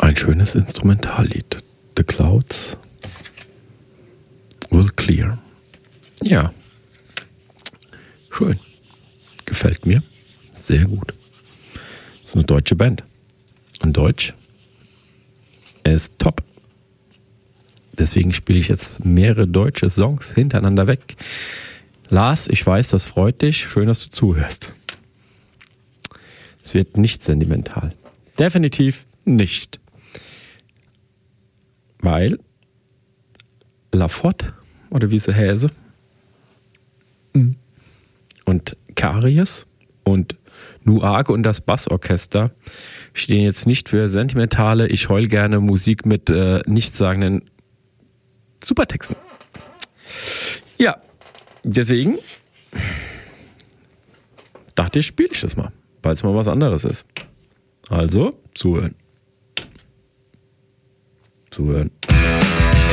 Ein schönes Instrumentallied. The Clouds Will Clear. Ja. Schön. Gefällt mir. Sehr gut. Das ist eine deutsche Band. Und Deutsch ist top. Deswegen spiele ich jetzt mehrere deutsche Songs hintereinander weg. Lars, ich weiß, das freut dich. Schön, dass du zuhörst. Es wird nicht sentimental. Definitiv nicht. Weil Lafont, oder wie sie Häse, und Karies und Nuage und das Bassorchester stehen jetzt nicht für sentimentale, ich heul gerne Musik mit nichtssagenden Supertexten. Ja, deswegen dachte ich, spiele ich das mal, weil es mal was anderes ist. Also, zuhören. Zuhören.